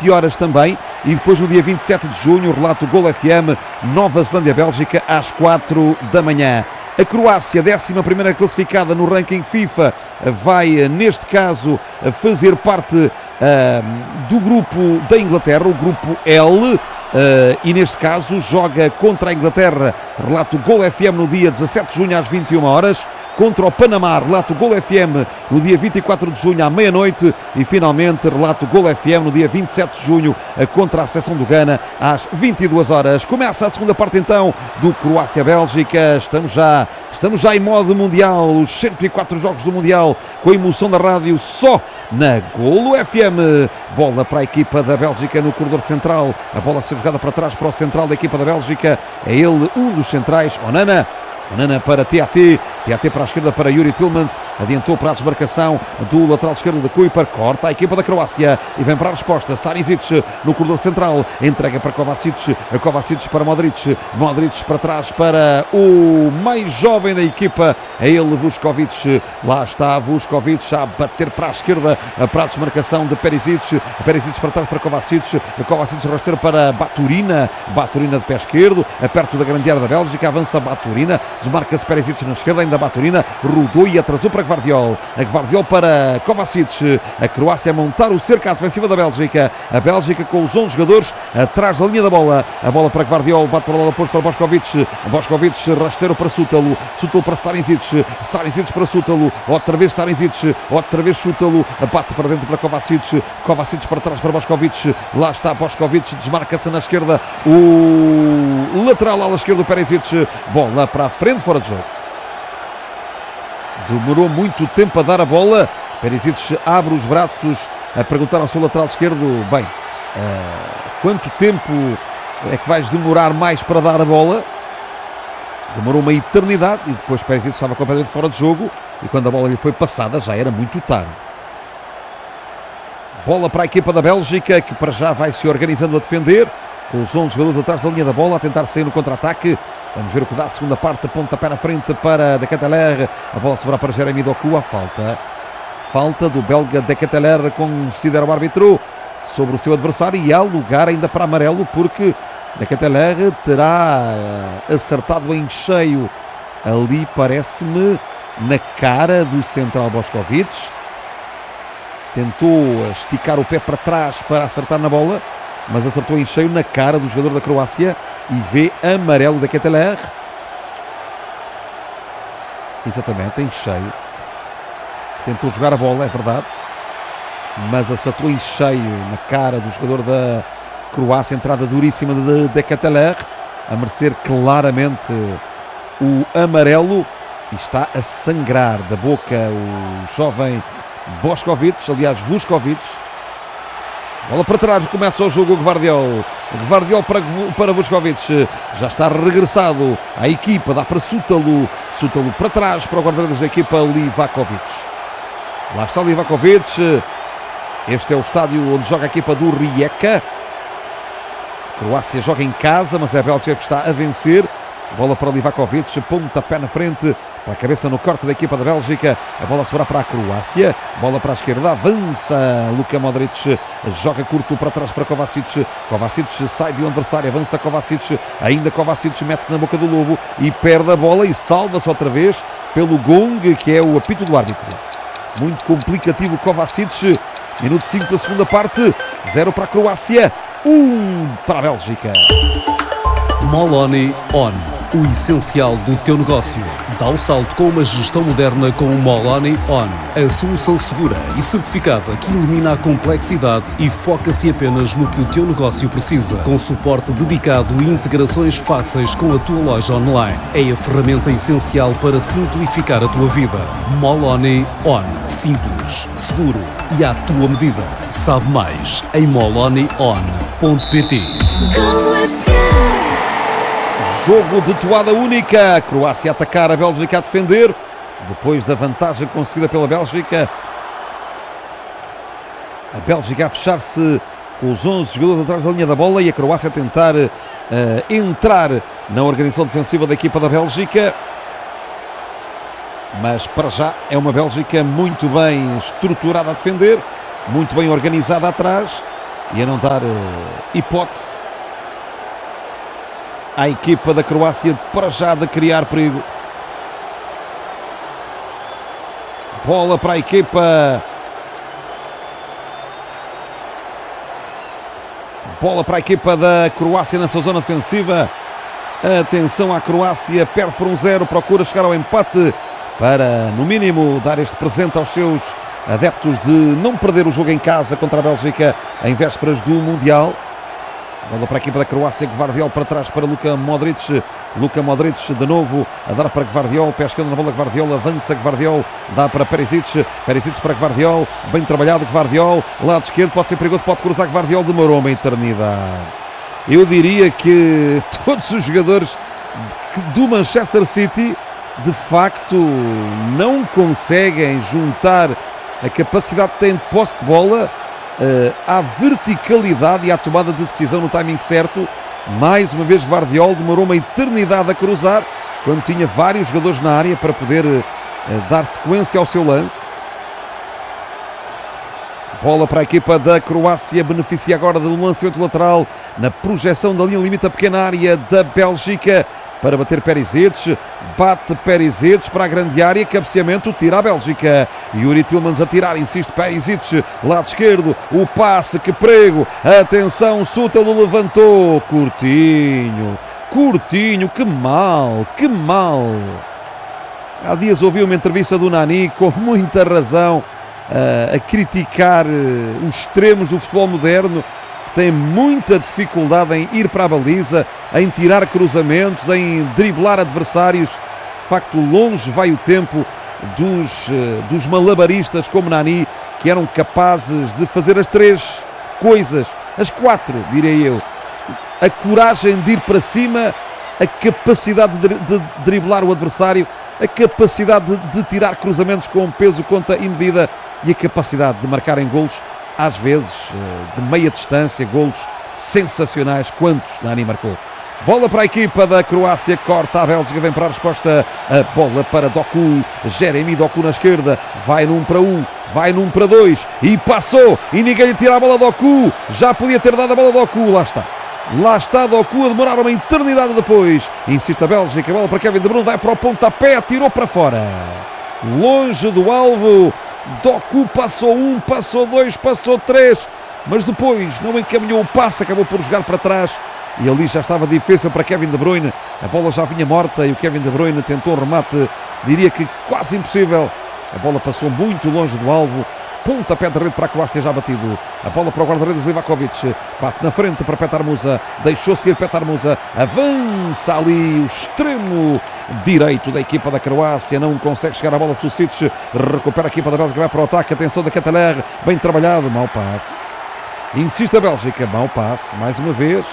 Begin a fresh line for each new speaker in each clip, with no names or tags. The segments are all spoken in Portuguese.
20 horas também. E depois no dia 27 de junho, relato Gol FM, Nova Zelândia-Bélgica às 4 da manhã. A Croácia, 11ª classificada no ranking FIFA, vai, neste caso, fazer parte do grupo da Inglaterra, o grupo L, e neste caso joga contra a Inglaterra, relato Gol FM no dia 17 de junho às 21 horas, contra o Panamá, relato Gol FM no dia 24 de junho à meia-noite e finalmente relato Gol FM no dia 27 de junho contra a seleção do Ghana às 22 horas. Começa a segunda parte então do Croácia-Bélgica. Estamos já em modo mundial, os 104 jogos do mundial com a emoção da rádio só na Golo FM. Bola para a equipa da Bélgica no corredor central, a bola a ser jogada para trás para o central da equipa da Bélgica, é ele um dos centrais, Onana para TAT para a esquerda para Yuri Tillmans, adiantou para a desmarcação do lateral esquerdo de Kuiper, corta a equipa da Croácia e vem para a resposta, Stanisic no corredor central, entrega para Kovacic para Modric para trás para o mais jovem da equipa, é ele Vuskovic, lá está Vuskovic a bater para a esquerda para a desmarcação de Perisic para trás para Kovacic rasteiro para Baturina de pé esquerdo, perto da grande área da Bélgica, avança Baturina, desmarca-se Perisic na esquerda, ainda Baturina rodou e atrasou para Gvardiol para Kovacic, a Croácia a montar o cerco defensiva da Bélgica, a Bélgica com os 11 jogadores atrás da linha da bola, a bola para Gvardiol, bate para o lado oposto para Bošković, rasteiro para Sútalo para Stanisic para Sútalo, outra vez Sútalo, bate para dentro para Kovacic para trás para Bošković, lá está Bošković, desmarca-se na esquerda o lateral ala esquerdo Perisic, bola para a frente, fora de jogo. Demorou muito tempo a dar a bola. Perisic abre os braços a perguntar ao seu lateral esquerdo: bem, quanto tempo é que vais demorar mais para dar a bola? Demorou uma eternidade e depois Perisic estava completamente fora de jogo e quando a bola lhe foi passada já era muito tarde. Bola para a equipa da Bélgica, que para já vai se organizando a defender, com os 11 jogadores atrás da linha da bola, a tentar sair no contra-ataque. Vamos ver o que dá a segunda parte, pontapé na frente para De Ketelaere, a bola sobra para Jeremy Doku, a falta do belga De Ketelaere, considera o árbitro sobre o seu adversário e há lugar ainda para amarelo porque De Ketelaere terá acertado em cheio ali, parece-me, na cara do central Bošković, tentou esticar o pé para trás para acertar na bola, mas acertou em cheio na cara do jogador da Croácia e vê amarelo da Ketelaere. Exatamente, em cheio. Tentou jogar a bola, é verdade, mas acertou em cheio na cara do jogador da Croácia. Entrada duríssima de Ketelaere, a merecer claramente o amarelo, e está a sangrar da boca o jovem Bošković, aliás Vuskovic. Bola para trás, começa o jogo Gvardiol para Vuskovic, já está regressado à equipa, dá para Sútalo para trás para o guarda-redes da equipa Livakovic. Lá está Livakovic, este é o estádio onde joga a equipa do Rijeka. A Croácia joga em casa, mas é a Bélgica que está a vencer. Bola para Livakovic, pontapé na frente, para a cabeça no corte da equipa da Bélgica. A bola sobra para a Croácia, bola para a esquerda, avança Luka Modric, joga curto para trás para Kovacic. Kovacic sai de um adversário, avança Kovacic, ainda Kovacic mete-se na boca do lobo e perde a bola e salva-se outra vez pelo gong, que é o apito do árbitro. Muito complicativo Kovacic. Minuto 5 da segunda parte, 0 para a Croácia, 1 para a Bélgica.
Moloni On, o essencial do teu negócio. Dá o salto com uma gestão moderna com o Moloni On, a solução segura e certificada que elimina a complexidade e foca-se apenas no que o teu negócio precisa. Com suporte dedicado e integrações fáceis com a tua loja online. É a ferramenta essencial para simplificar a tua vida. Moloni On, simples, seguro e à tua medida. Sabe mais em molonion.pt.
Jogo de toada única, a Croácia a atacar, a Bélgica a defender, depois da vantagem conseguida pela Bélgica. A Bélgica a fechar-se com os 11 jogadores atrás da linha da bola e a Croácia a tentar entrar na organização defensiva da equipa da Bélgica. Mas para já é uma Bélgica muito bem estruturada a defender, muito bem organizada atrás e a não dar hipótese à equipa da Croácia para já de criar perigo. Bola para a equipa. Bola para a equipa da Croácia na sua zona defensiva. Atenção à Croácia, perde por 1-0, procura chegar ao empate para, no mínimo, dar este presente aos seus adeptos de não perder o jogo em casa contra a Bélgica em vésperas do Mundial. Bola para a equipa da Croácia, Gvardiol para trás para Luka Modric. Luka Modric de novo a dar para Gvardiol, pé esquerdo na bola, Gvardiol avança, Gvardiol dá para Perisic, Perisic para Gvardiol, bem trabalhado Gvardiol, lado esquerdo, pode ser perigoso, pode cruzar, Gvardiol demorou uma eternidade. Eu diria que todos os jogadores do Manchester City de facto não conseguem juntar a capacidade que têm de posse de bola à verticalidade e à tomada de decisão no timing certo. Mais uma vez Gvardiol demorou uma eternidade a cruzar, quando tinha vários jogadores na área para poder dar sequência ao seu lance. Bola para a equipa da Croácia, beneficia agora do lançamento lateral na projeção da linha limite, a pequena área da Bélgica para bater Perisic, bate Perisic para a grande área, cabeceamento, tira a Bélgica. Yuri Tillmans a tirar, insiste Perisic, lado esquerdo, o passe, que prego, atenção, Sútalo levantou, Coutinho, que mal. Há dias ouvi uma entrevista do Nani com muita razão a criticar os extremos do futebol moderno, tem muita dificuldade em ir para a baliza, em tirar cruzamentos, em driblar adversários. De facto, longe vai o tempo dos malabaristas como Nani, que eram capazes de fazer as 3 coisas, as 4, direi eu. A coragem de ir para cima, a capacidade de driblar o adversário, a capacidade de tirar cruzamentos com peso, conta e medida, e a capacidade de marcar em golos, às vezes de meia distância, golos sensacionais, quantos Nani marcou. Bola para a equipa da Croácia, corta a Bélgica, vem para a resposta, a bola para Doku, Jeremy Doku na esquerda, vai num para 1, vai num para 2, e passou, e ninguém lhe tira a bola Doku, já podia ter dado a bola Doku, lá está Doku a demorar uma eternidade depois, insiste a Bélgica, a bola para Kevin De Bruyne, vai para o pontapé, tirou para fora, longe do alvo. Doku passou 1, passou 2, passou 3, mas depois não encaminhou o passe, acabou por jogar para trás e ali já estava difícil para Kevin De Bruyne, a bola já vinha morta e o Kevin De Bruyne tentou um remate, diria que quase impossível, a bola passou muito longe do alvo, pontapé de rede para a Croácia já batido, a bola para o guarda-redes Livakovic, bate na frente para Petar Musa, deixou seguir Petar Musa, avança ali o extremo direito da equipa da Croácia, não consegue chegar à bola de Susic, recupera a equipa da Bélgica, vai para o ataque, atenção da Keteler, bem trabalhado, mau passe, insiste a Bélgica, mau passe, mais uma vez,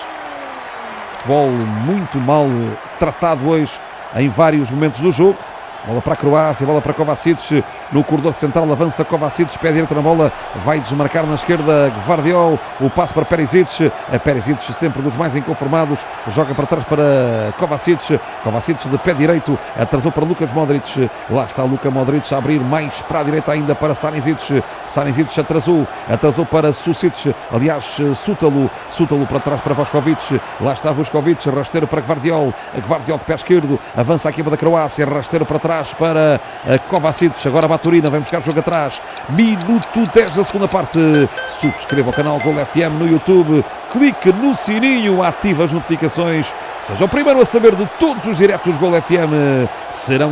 futebol muito mal tratado hoje em vários momentos do jogo. Bola para a Croácia, bola para Kovacic, no corredor central avança Kovacic, pé direito na bola, vai desmarcar na esquerda Gvardiol, o passe para Perisic, a Perisic sempre dos mais inconformados, joga para trás para Kovacic, Kovacic de pé direito, atrasou para Luka Modric, lá está Luka Modric a abrir mais para a direita ainda para Stanisic, Stanisic atrasou para Susic, aliás Sútalo para trás para Vuskovic, lá está Vuskovic, rasteiro para Gvardiol, Gvardiol de pé esquerdo, avança a equipa da Croácia, rasteiro para trás para Kovacic, agora Baturina, vem buscar o jogo atrás, minuto 10 da segunda parte. Subscreva o canal Gol FM no YouTube, clique no sininho, ative as notificações, seja o primeiro a saber de todos os diretos Gol FM. Serão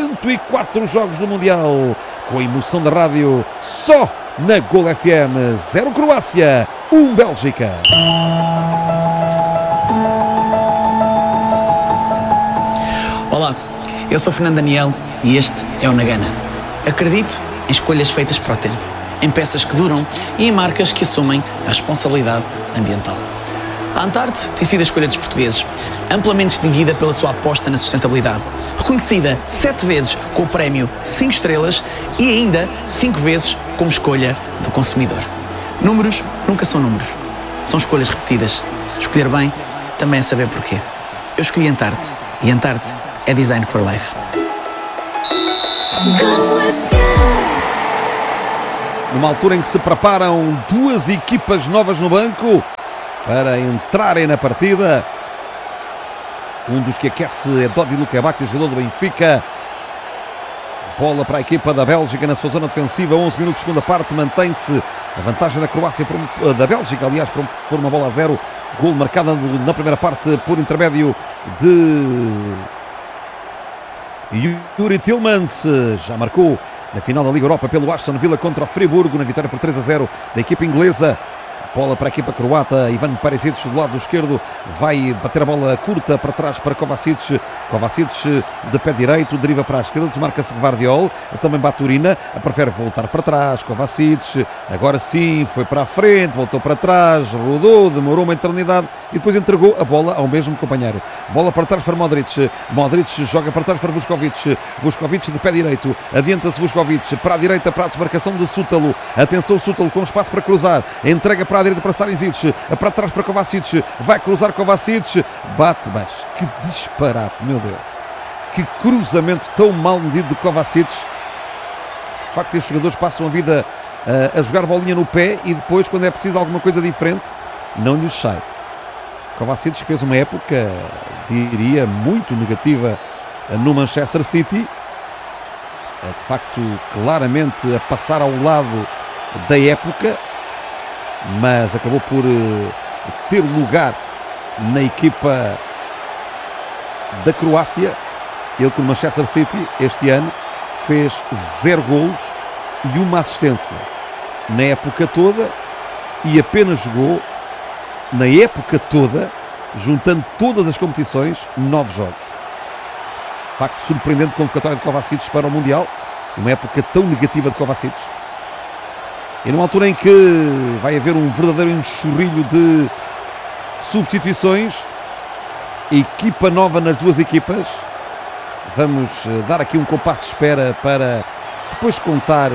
104 jogos no Mundial, com a emoção da rádio, só na Gol FM. 0 Croácia, 1 Bélgica.
Olá, eu sou Fernando Daniel e este é o Nagana. Acredito em escolhas feitas para o tempo, em peças que duram e em marcas que assumem a responsabilidade ambiental. A Antarte tem sido a escolha dos portugueses, amplamente distinguida pela sua aposta na sustentabilidade, reconhecida 7 vezes com o prémio 5 estrelas e ainda 5 vezes como escolha do consumidor. Números nunca são números, são escolhas repetidas. Escolher bem também é saber porquê. Eu escolhi Antarte e Antarte é Design for Life.
numa altura em que se preparam duas equipas novas no banco para entrarem na partida. Um dos que aquece é Dodi Lukebakio, o jogador do Benfica. Bola para a equipa da Bélgica na sua zona defensiva, 11 minutos de segunda parte, mantém-se a vantagem da Croácia, da Bélgica, aliás, por uma bola a 0. Gol marcado na primeira parte por intermédio de Yuri Tillmans, já marcou na final da Liga Europa pelo Aston Villa contra o Friburgo, na vitória por 3-0 da equipa inglesa. Bola para a equipa croata, Ivan Perisic do lado esquerdo, vai bater a bola curta para trás para Kovacic. Kovacic de pé direito, deriva para a esquerda, desmarca-se Gvardiol, também Baturina, prefere voltar para trás. Kovacic, agora sim, foi para a frente, voltou para trás, rodou, demorou uma eternidade e depois entregou a bola ao mesmo companheiro. Bola para trás para Modric, Modric joga para trás para Vuskovic, Vuskovic de pé direito, adianta-se Vuskovic para a direita, para a desmarcação de Sútalo. Atenção, Sútalo com espaço para cruzar, entrega para a direita para Stanisic, para trás para Kovacic, vai cruzar Kovacic, bate, mas que disparate, meu Deus, que cruzamento tão mal medido de Kovacic. De facto, estes jogadores passam a vida a jogar bolinha no pé e depois, quando é preciso alguma coisa diferente, não lhes sai. Kovacic que fez uma época, diria, muito negativa no Manchester City, de facto claramente a passar ao lado da época, mas acabou por ter lugar na equipa da Croácia. Ele com o Manchester City este ano fez 0 golos e 1 assistência na época toda e apenas jogou na época toda, juntando todas as competições, 9 jogos. De facto, surpreendente convocatória de Kovacic para o Mundial, uma época tão negativa de Kovacic. E numa altura em que vai haver um verdadeiro enxurrilho de substituições, equipa nova nas duas equipas, vamos dar aqui um compasso de espera para depois contar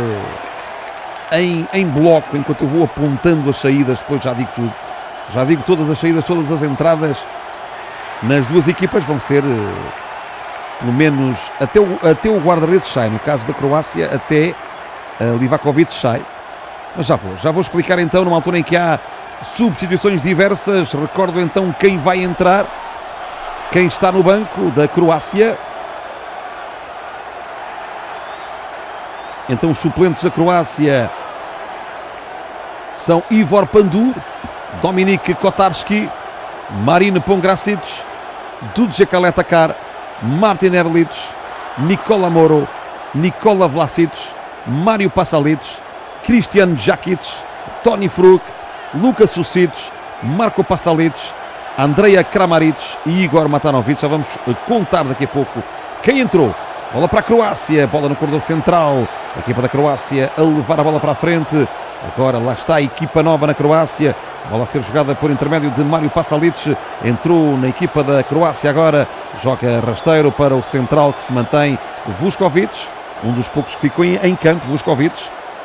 em bloco, enquanto eu vou apontando as saídas, depois já digo tudo. Já digo todas as saídas, todas as entradas nas duas equipas vão ser, pelo menos, até o guarda-redes sai, no caso da Croácia, até Livakovic sai. Mas já vou explicar então, numa altura em que há substituições diversas. Recordo então quem vai entrar, quem está no banco da Croácia. Então os suplentes da Croácia são Ivor Pandur, Dominik Kotarski, Marin Pongracic, Đurđe Kaletakar, Martin Erlic, Nikola Moro, Nikola Vlasic, Mário Pasalic, Christian Djakic, Toni Fruk, Luka Susic, Marko Pasalic, Andreja Kramaric e Igor Matanovic. Já vamos contar daqui a pouco quem entrou. Bola para a Croácia, bola no corredor central, a equipa da Croácia a levar a bola para a frente. Agora lá está a equipa nova na Croácia, bola a ser jogada por intermédio de Mário Pasalic, entrou na equipa da Croácia agora, joga rasteiro para o central que se mantém, Vuskovic, um dos poucos que ficou em campo. Vuskovic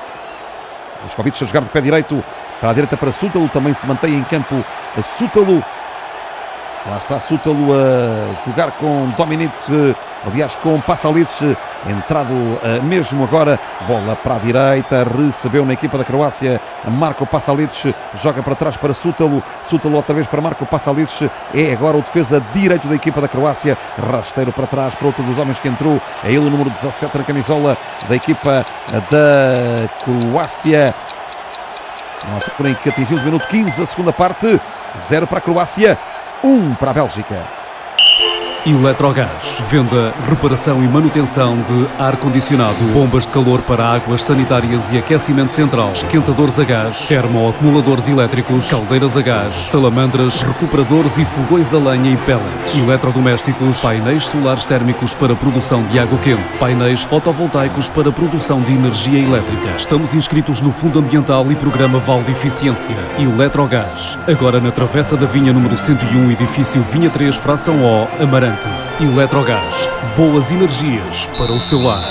a jogar de pé direito para a direita para Sútalo, também se mantém em campo Sútalo. Lá está Sútalo a jogar com Dominik, aliás com Pasalic, entrado mesmo agora, bola para a direita, recebeu na equipa da Croácia Marko Pasalic, joga para trás para Sútalo, Sútalo outra vez para Marko Pasalic, é agora o defesa direito da equipa da Croácia, rasteiro para trás para outro dos homens que entrou, é ele o número 17 na camisola da equipa da Croácia. Na altura em que atingimos o minuto 15 da segunda parte, 0 para a Croácia, 1 para a Bélgica.
Eletrogás, venda, reparação e manutenção de ar-condicionado, bombas de calor para águas sanitárias e aquecimento central, esquentadores a gás, termoacumuladores elétricos, caldeiras a gás, salamandras, recuperadores e fogões a lenha e pellets, eletrodomésticos, painéis solares térmicos para produção de água quente, painéis fotovoltaicos para produção de energia elétrica. Estamos inscritos no Fundo Ambiental e Programa Vale de Eficiência. Eletrogás, agora na Travessa da Vinha número 101, edifício Vinha 3, fração O, Amarante. Eletrogás, boas energias para o seu lar.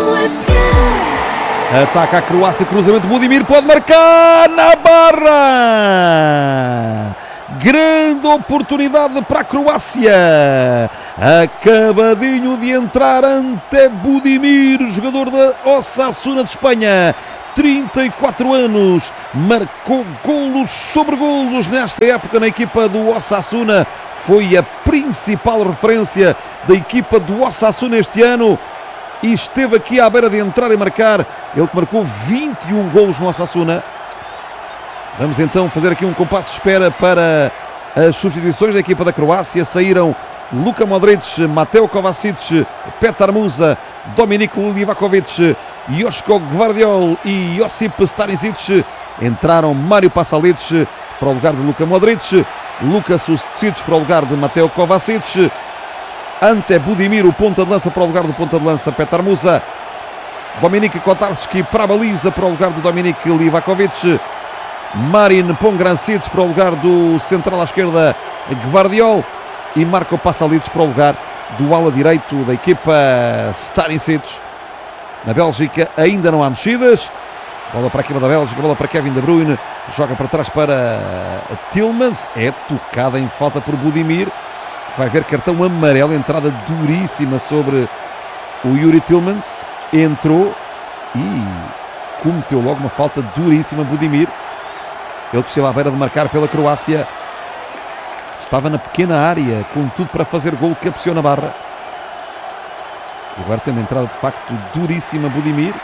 Ataca a Croácia, cruzamento, Budimir pode marcar na barra. Grande oportunidade para a Croácia. Acabadinho de entrar ante Budimir, jogador da Osasuna de Espanha. 34 anos, marcou golos sobre golos nesta época na equipa do Osasuna. Foi a principal referência da equipa do Osasuna este ano e esteve aqui à beira de entrar e marcar. Ele que marcou 21 golos no Osasuna. Vamos então fazer aqui um compasso de espera para as substituições da equipa da Croácia. Saíram Luka Modric, Mateo Kovacic, Petar Musa, Dominik Livakovic, Joško Gvardiol e Josip Stanisic. Entraram Mário Pasalic para o lugar de Luka Modric, Luka Sucic para o lugar de Mateo Kovacic, Ante Budimir, o ponta de lança, para o lugar do ponta de lança Petar Musa, Dominik Kotarski para a baliza para o lugar de Dominik Livakovic, Marin Pongrancic para o lugar do central à esquerda Gvardiol e Marco Pasalic para o lugar do ala direito da equipa Stanisic. Na Bélgica ainda não há mexidas. Bola para a equipa da Bélgica, bola para Kevin De Bruyne, joga para trás para Tielemans, é tocada em falta por Budimir, vai ver cartão amarelo, entrada duríssima sobre o Yuri Tielemans, entrou e cometeu logo uma falta duríssima Budimir, ele que esteve à beira de marcar pela Croácia, estava na pequena área, com tudo para fazer gol, cabeceou na barra. E agora tem uma entrada de facto duríssima Budimir.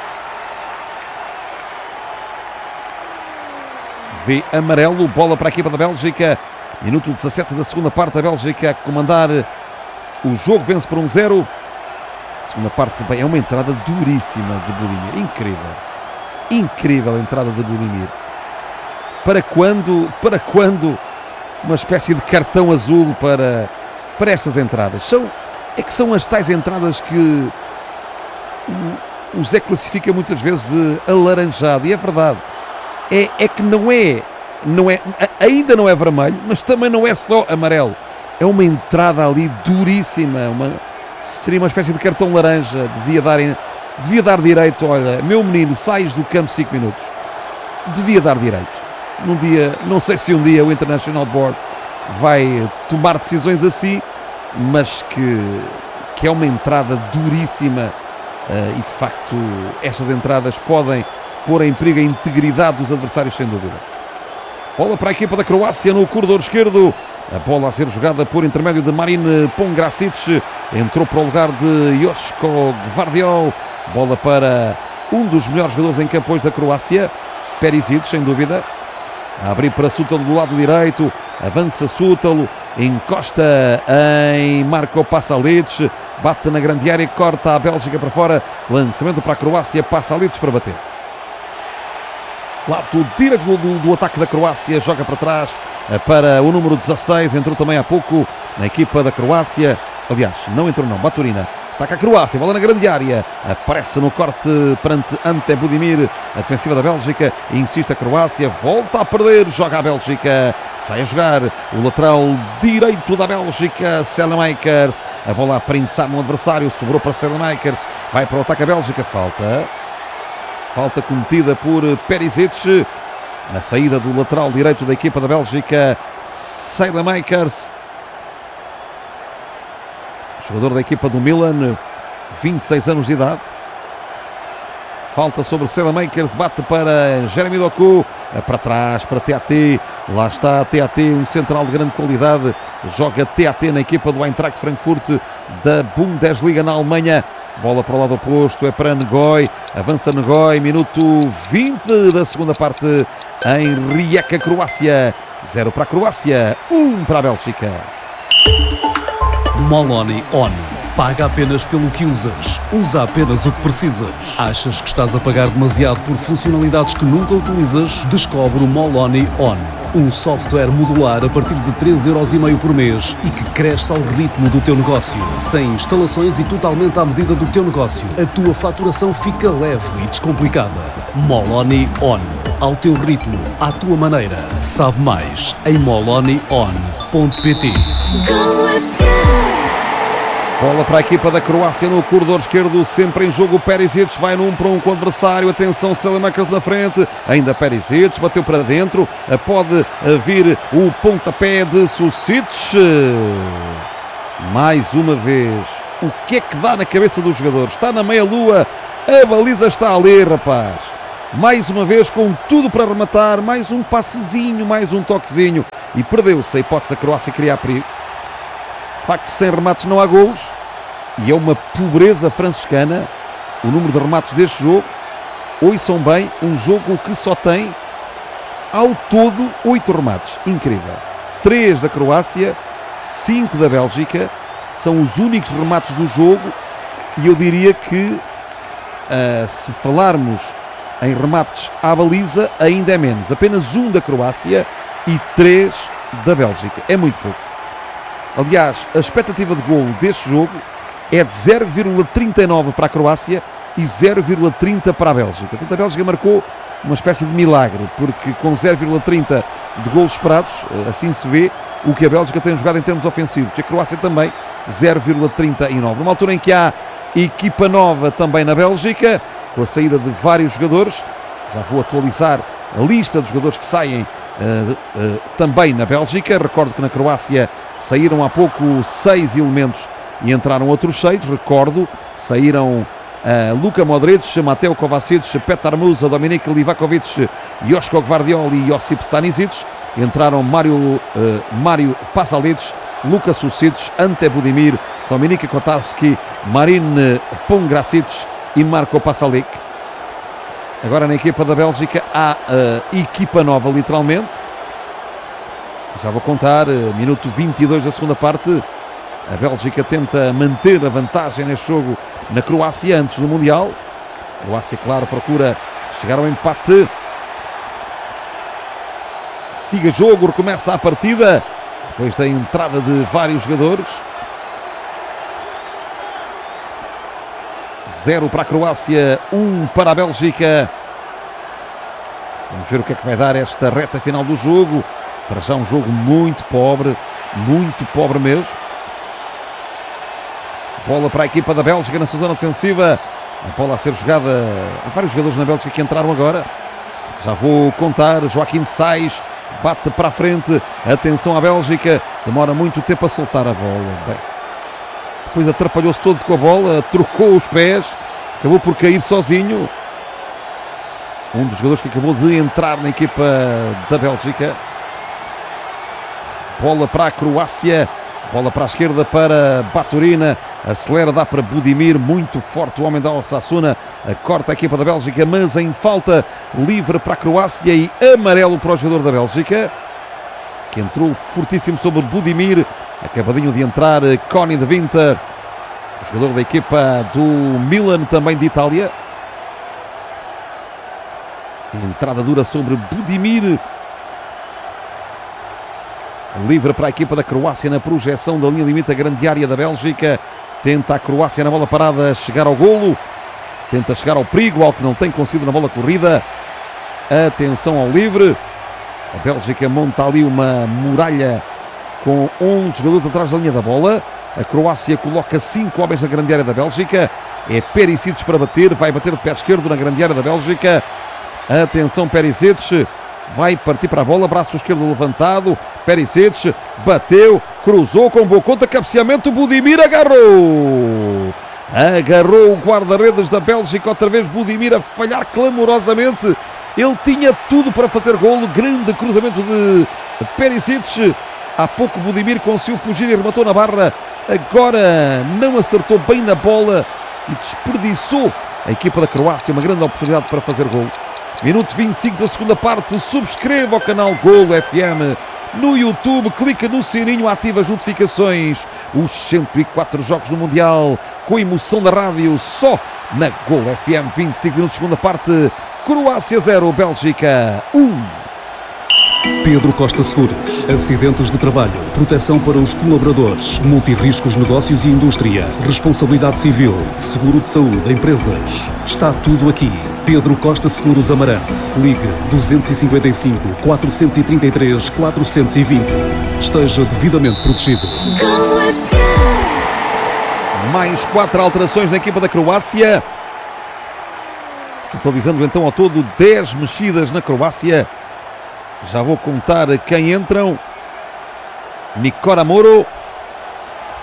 Vê amarelo, bola para a equipa da Bélgica. Minuto 17 da segunda parte, a Bélgica a comandar o jogo, vence por 1-0. Segunda parte, bem, é uma entrada duríssima de Budimir. Incrível. Incrível a entrada de Budimir. Para quando uma espécie de cartão azul para estas entradas? São as tais entradas que o Zé classifica muitas vezes de alaranjado, e é verdade. É que não é, ainda não é vermelho, mas também não é só amarelo. É uma entrada ali duríssima, seria uma espécie de cartão laranja, devia dar direito. Olha, meu menino, sais do campo 5 minutos. Devia dar direito. Num dia, não sei se um dia o International Board vai tomar decisões assim, mas que é uma entrada duríssima e de facto estas entradas podem pôr em perigo a integridade dos adversários, sem dúvida. Bola para a equipa da Croácia no corredor esquerdo, a bola a ser jogada por intermédio de Marin Pongracic, entrou para o lugar de Joško Gvardiol, bola para um dos melhores jogadores em campo hoje da Croácia, Perisic, sem dúvida, a abrir para Sútalo do lado direito, avança Sútalo, encosta em Marco Pasalic, bate na grande área, corta a Bélgica para fora, lançamento para a Croácia, Pasalic para bater. Lado direito do ataque da Croácia, joga para trás para o número 16, entrou também há pouco na equipa da Croácia, aliás, não entrou não, Baturina. Ataca a Croácia, bola na grande área, aparece no corte perante Ante Budimir, a defensiva da Bélgica, insiste a Croácia, volta a perder, joga a Bélgica, sai a jogar o lateral direito da Bélgica, Selemakers, a bola a prensar no adversário, sobrou para Selemakers, vai para o ataque a Bélgica, falta cometida por Perisic, na saída do lateral direito da equipa da Bélgica, Selemakers, jogador da equipa do Milan, 26 anos de idade. Falta sobre Selemakers, bate para Jeremy Doku, para trás, para TAT, lá está TAT, um central de grande qualidade, joga TAT na equipa do Eintracht Frankfurt da Bundesliga na Alemanha. Bola para o lado oposto, é para Ngoy, avança Ngoy, minuto 20 da segunda parte em Rijeka, Croácia. 0 para a Croácia, 1 para a Bélgica.
Moloni On. Paga apenas pelo que usas. Usa apenas o que precisas. Achas que estás a pagar demasiado por funcionalidades que nunca utilizas? Descobre o Moloni On. Um software modular a partir de 3,5€ por mês e que cresce ao ritmo do teu negócio. Sem instalações e totalmente à medida do teu negócio. A tua faturação fica leve e descomplicada. Moloni On. Ao teu ritmo, à tua maneira. Sabe mais em molonion.pt.
Bola para a equipa da Croácia no corredor esquerdo, sempre em jogo. Perisic vai no 1-1 com o adversário. Atenção, Selemakers na frente. Ainda Perisic, bateu para dentro. Pode vir o pontapé de Sucic. Mais uma vez. O que é que dá na cabeça do jogador? Está na meia-lua. A baliza está ali, rapaz. mais uma vez com tudo para rematar, mais um passezinho, mais um toquezinho, e perdeu-se a hipótese da Croácia criar perigo. De facto, sem remates não há golos, e é uma pobreza franciscana o número de remates deste jogo. Ouçam bem, um jogo que só tem ao todo 8 remates, incrível. 3 da Croácia, 5 da Bélgica, são os únicos remates do jogo, e eu diria que se falarmos em remates à baliza, ainda é menos. Apenas 1 da Croácia e 3 da Bélgica. É muito pouco. Aliás, a expectativa de golo deste jogo é de 0,39 para a Croácia e 0,30 para a Bélgica. Portanto, a Bélgica marcou uma espécie de milagre, porque com 0,30 de golos esperados, assim se vê o que a Bélgica tem jogado em termos ofensivos. E a Croácia também, 0,39. Numa altura em que há equipa nova também na Bélgica, com a saída de vários jogadores. Já vou atualizar a lista dos jogadores que saem também na Bélgica. Recordo que na Croácia saíram há pouco 6 elementos e entraram outros 6. Recordo, saíram Luka Modric, Mateo Kovacic, Petar Musa, Dominik Livakovic, Joško Gvardiol e Josip Stanisic. Entraram Mário Pasalic, Luka Susic, Ante Budimir, Dominik Kotarski, Marin Pongracic e Marko Pasalic. Agora na equipa da Bélgica há equipa nova, literalmente. Já vou contar, minuto 22 da segunda parte. A Bélgica tenta manter a vantagem neste jogo na Croácia antes do Mundial. A Croácia, claro, procura chegar ao empate. Siga jogo, recomeça a partida, depois da entrada de vários jogadores. 0 para a Croácia, 1 para a Bélgica. Vamos ver o que é que vai dar esta reta final do jogo. Para já um jogo muito pobre mesmo. Bola para a equipa da Bélgica na sua zona defensiva. A bola a ser jogada. Há vários jogadores na Bélgica que entraram agora. Já vou contar. Joaquim Sais bate para a frente. Atenção à Bélgica. Demora muito tempo a soltar a bola. Bem, depois atrapalhou-se todo com a bola. Trocou os pés. Acabou por cair sozinho. Um dos jogadores que acabou de entrar na equipa da Bélgica. Bola para a Croácia. Bola para a esquerda para Baturina. Acelera, dá para Budimir. Muito forte o homem da Osasuna. Corta a equipa da Bélgica, mas em falta livre para a Croácia e amarelo para o jogador da Bélgica, que entrou fortíssimo sobre Budimir. Acabadinho de entrar Coni de Winter, o jogador da equipa do Milan, também de Itália. Entrada dura sobre Budimir. Livre para a equipa da Croácia na projeção da linha limite, a grande área da Bélgica. Tenta a Croácia na bola parada chegar ao golo. Tenta chegar ao perigo, ao que não tem conseguido na bola corrida. Atenção ao livre. A Bélgica monta ali uma muralha com 11 jogadores atrás da linha da bola. A Croácia coloca 5 homens na grande área da Bélgica. É Perisic para bater. Vai bater de pé esquerdo na grande área da Bélgica. Atenção, Perisic. Vai partir para a bola, braço esquerdo levantado. Perisic bateu, cruzou com boa conta, cabeceamento. Budimir agarrou o guarda-redes da Bélgica. Outra vez Budimir a falhar clamorosamente. Ele tinha tudo para fazer golo. Grande cruzamento de Perisic. Há pouco Budimir conseguiu fugir e rematou na barra. Agora não acertou bem na bola e desperdiçou a equipa da Croácia uma grande oportunidade para fazer golo. Minuto 25 da segunda parte. Subscreva o canal Golo FM no YouTube, clica no sininho, ativa as notificações. Os 104 jogos no Mundial, com a emoção da rádio, só na Golo FM. 25 minutos de segunda parte. Croácia 0, Bélgica 1.
Pedro Costa Seguros. Acidentes de trabalho, proteção para os colaboradores, multirriscos, negócios e indústria, responsabilidade civil, seguro de saúde, empresas. Está tudo aqui. Pedro Costa Seguros Amarante. Ligue 255 433 420. Esteja devidamente protegido.
Mais 4 alterações na equipa da Croácia. Totalizando então ao todo 10 mexidas na Croácia. Já vou contar quem entram. Nikora Moro.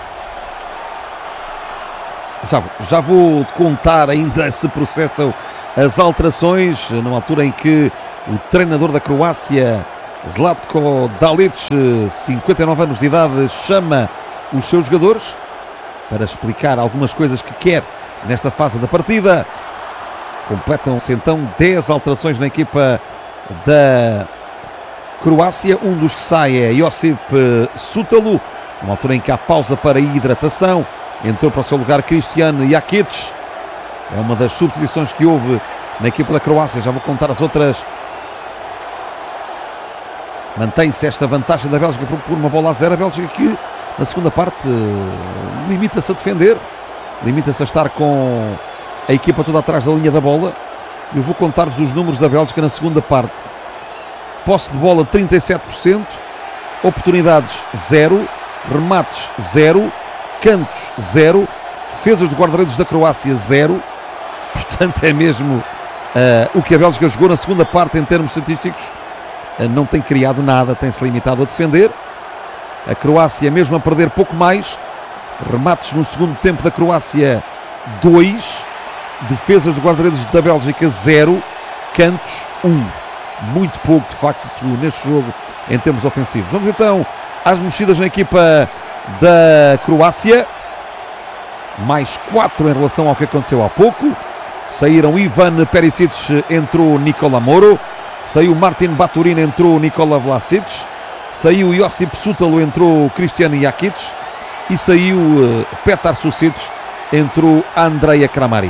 Já vou contar ainda se processam as alterações, numa altura em que o treinador da Croácia, Zlatko Dalic, 59 anos de idade, chama os seus jogadores para explicar algumas coisas que quer nesta fase da partida. Completam-se então 10 alterações na equipa da Croácia. Um dos que sai é Josip Sutalo, numa altura em que há pausa para hidratação. Entrou para o seu lugar Kristijan Jakic. É uma das substituições que houve na equipa da Croácia. Já vou contar as outras. Mantém-se esta vantagem da Bélgica por uma bola a 0. A Bélgica que na segunda parte limita-se a defender, limita-se a estar com a equipa toda atrás da linha da bola. Eu vou contar-vos os números da Bélgica na segunda parte. Posse de bola 37%, oportunidades 0, remates 0, cantos 0, defesas de guarda-redes da Croácia 0. Portanto é mesmo o que a Bélgica jogou na segunda parte em termos estatísticos. Não tem criado nada, tem-se limitado a defender. A Croácia mesmo a perder pouco mais. Remates no segundo tempo da Croácia 2, defesas de guarda-redes da Bélgica 0, cantos 1. Muito pouco de facto neste jogo em termos ofensivos. Vamos então às mexidas na equipa da Croácia. Mais 4 em relação ao que aconteceu há pouco. Saíram Ivan Perisic, entrou Nikola Moro. Saiu Martin Baturin, entrou Nikola Vlasic. Saiu Josip Sutalo, entrou Kristijan Jakic. E saiu Petar Susic, entrou Andreja Kramaric.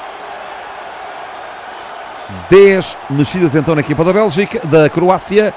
10 mexidas então na equipa da Bélgica, da Croácia.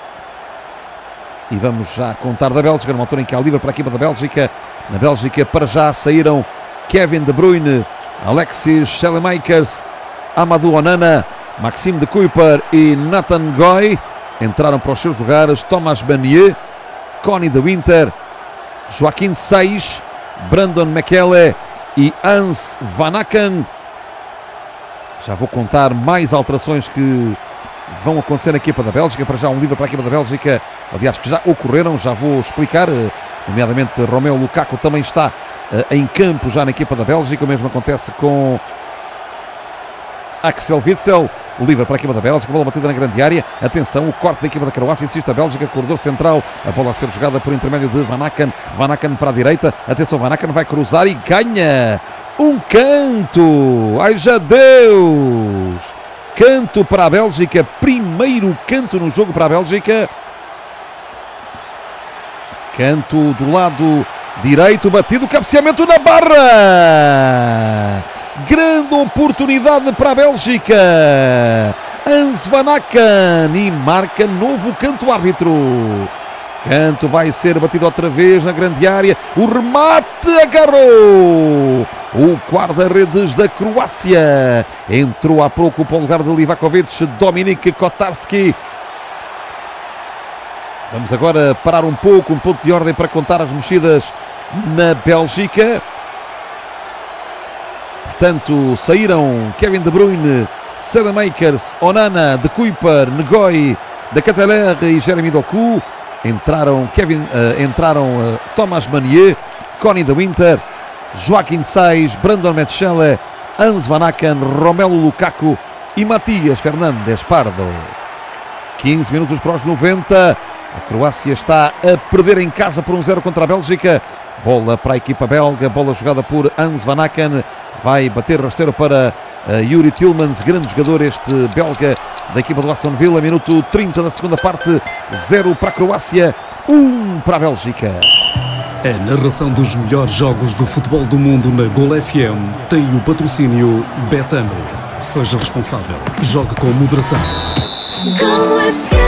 E vamos já contar da Bélgica, numa altura em que há livre para a equipa da Bélgica. Na Bélgica para já saíram Kevin De Bruyne, Alexis Saelemaekers, Amadou Onana, Maxime de Kuyper e Nathan Goy. Entraram para os seus lugares Thomas Meunier, Connie de Winter, Joaquim Seis, Brandon Mekele e Hans Van Aken. Já vou contar mais alterações que vão acontecer na equipa da Bélgica. Para já um livre para a equipa da Bélgica, aliás que já ocorreram, já vou explicar, nomeadamente Romelu Lukaku também está em campo já na equipa da Bélgica. O mesmo acontece com Axel Witsel. Livre para a equipa da Bélgica, bola batida na grande área. Atenção, o corte da equipa da Croácia, insiste a Bélgica, corredor central, a bola a ser jogada por intermédio de Van Aken. Van Aken para a direita, atenção, Van Aken vai cruzar e ganha um canto. Ai já Deus! Canto para a Bélgica, primeiro canto no jogo para a Bélgica. Canto do lado direito, batido, cabeceamento na barra. Grande oportunidade para a Bélgica. Hans Van Aken e marca novo canto árbitro. Canto vai ser batido outra vez na grande área. O remate agarrou o guarda-redes da Croácia. Entrou há pouco para o lugar de Livakovic, Dominik Kotarski. Vamos agora parar um pouco, um ponto de ordem para contar as mexidas na Bélgica. Portanto, saíram Kevin De Bruyne, Saelemaekers, Onana, De Kuyper, Ngoy, De Ketelaere e Jeremy Doku. Entraram Thomas Meunier, Connie de Winter, Joaquim Seis, Brandon Mekele, Hans Van Aken, Romelu Lukaku e Matias Fernandes Pardo. 15 minutos para os 90. A Croácia está a perder em casa por 1-0 contra a Bélgica. Bola para a equipa belga, bola jogada por Hans Van Aken. Vai bater rasteiro para Yuri Tillmans, grande jogador este belga da equipa do Aston Villa. Minuto 30 da segunda parte, 0 para a Croácia, 1 para a Bélgica.
A narração dos melhores jogos do futebol do mundo na Gol FM tem o patrocínio Betano. Seja responsável, jogue com moderação.
Gol FM.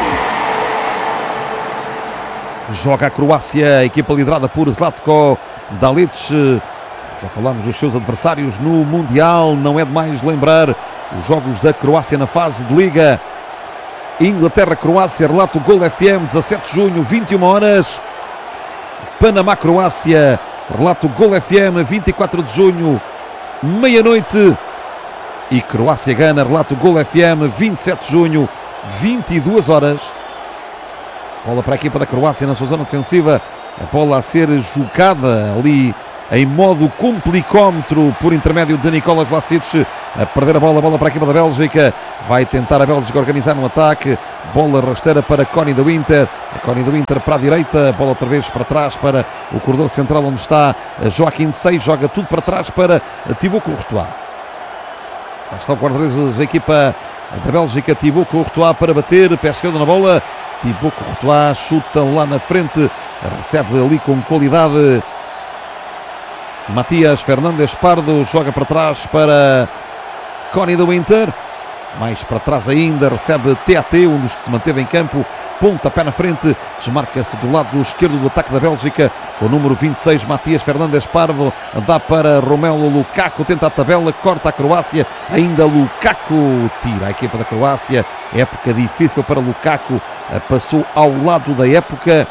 Joga a Croácia, a equipa liderada por Zlatko Dalic. Já falámos dos seus adversários no Mundial, não é demais lembrar os jogos da Croácia na fase de Liga. Inglaterra-Croácia, relato Gol FM, 17 de junho, 21 horas. Panamá-Croácia, relato Gol FM, 24 de junho, meia-noite. E Croácia-Gana, relato Gol FM, 27 de junho, 22 horas. Bola para a equipa da Croácia na sua zona defensiva. A bola a ser jogada ali em modo complicómetro por intermédio de Nikola Vlasic. a perder a bola para a equipa da Bélgica. Vai tentar a Bélgica organizar um ataque. Bola rasteira para Connie do Inter. A Connie do Inter para a direita. Bola outra vez para trás para o corredor central onde está Joaquim Sei. Joga tudo para trás para Thibaut Courtois. Lá está o guarda-redes da equipa da Bélgica. Thibaut Courtois para bater. Pé esquerdo na bola. Thibaut Courtois chuta lá na frente. Recebe ali com qualidade Matias Fernandes Pardo. Joga para trás para Connie do Inter. Mais para trás ainda, recebe TAT, um dos que se manteve em campo, pontapé na frente, desmarca-se do lado esquerdo do ataque da Bélgica, com o número 26, Matias Fernandes Pardo, dá para Romelu Lukaku, tenta a tabela, corta a Croácia, ainda Lukaku tira a equipa da Croácia, época difícil para Lukaku, passou ao lado da época,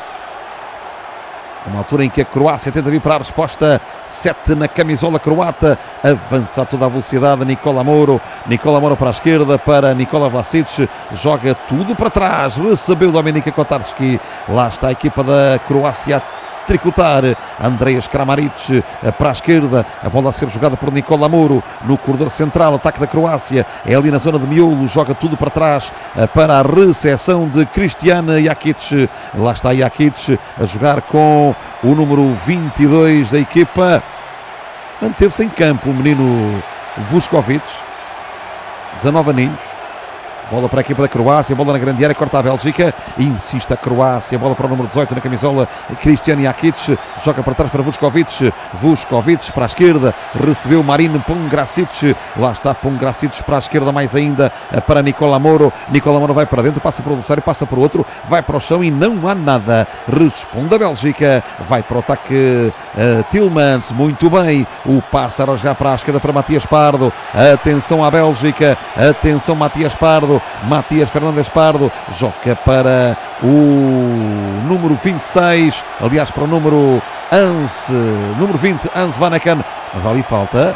uma altura em que a Croácia tenta vir para a resposta, 7 na camisola croata, avança a toda a velocidade Nikola Moro para a esquerda, para Nikola Vlasic, joga tudo para trás, recebeu Dominika Kotarski, lá está a equipa da Croácia a tricotar, Andreas Kramaric para a esquerda, a bola a ser jogada por Nikola Moro, no corredor central, ataque da Croácia, é ali na zona de miolo, joga tudo para trás, para a recepção de Kristijan Jakic, lá está Jakic a jogar com o número 22 da equipa, manteve-se em campo o menino Vuskovic, 19 aninhos. Bola para a equipa da Croácia, bola na grande área, corta a Bélgica, insiste a Croácia, bola para o número 18 na camisola, Kristijan Jakic, joga para trás para Vuskovic para a esquerda, recebeu Marin Pongracic, lá está Pongracic para a esquerda mais ainda, para Nikola Moro vai para dentro, passa para o adversário, passa para o outro, vai para o chão e não há nada, responde a Bélgica, vai para o ataque Tielemans, muito bem, o passe a rasgar para a esquerda para Matias Pardo, atenção à Bélgica, atenção Matias Fernandes Pardo, joga para o número 26, aliás para o número 20, Hans Vanaken, mas ali falta